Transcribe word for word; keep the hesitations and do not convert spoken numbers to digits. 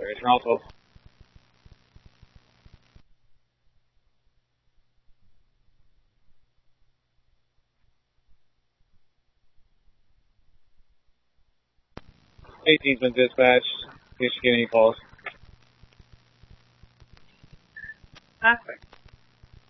Sorry, it's Ralph. eighteen's been dispatched. You should get any calls. Perfect.